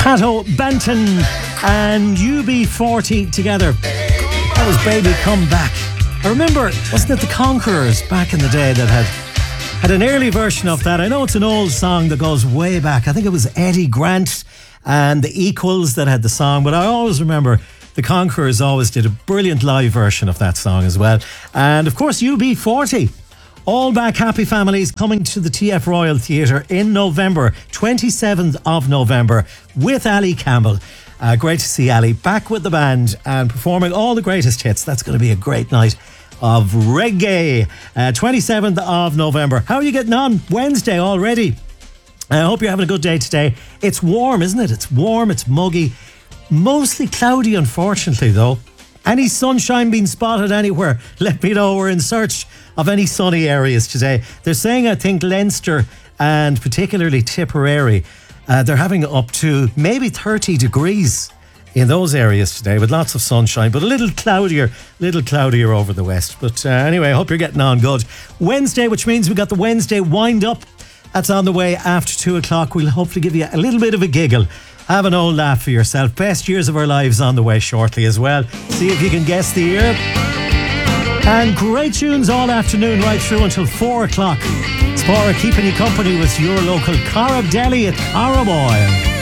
Pato Banton and UB40 together. That was Baby Come Back. I remember, wasn't it the Conquerors back in the day that had an early version of that? I know it's an old song that goes way back. I think it was Eddie Grant and the Equals that had the song, but I always remember the Conquerors always did a brilliant live version of that song as well. And of course, UB40. All Back Happy Families coming to the TF Royal Theatre in November, 27th of November, with Ali Campbell. Great to see Ali back with the band and performing all the greatest hits. That's going to be a great night of reggae. 27th of November. How are you getting on? Wednesday already. I hope you're having a good day today. It's warm, isn't it? It's warm, it's muggy. Mostly cloudy, unfortunately, though. Any sunshine being spotted anywhere, let me know. We're in search of any sunny areas today. They're saying, I think, Leinster and particularly Tipperary, they're having up to maybe 30 degrees in those areas today with lots of sunshine, but a little cloudier over the west. But anyway, I hope you're getting on good. Wednesday, which means we got the Wednesday wind up. That's on the way after 2 o'clock. We'll hopefully give you a little bit of a giggle. Have an old laugh for yourself. Best years of our lives on the way shortly as well. See if you can guess the year. And great tunes all afternoon right through until 4 o'clock. Spora keeping you company with your local Corrib Deli at Carraboyle.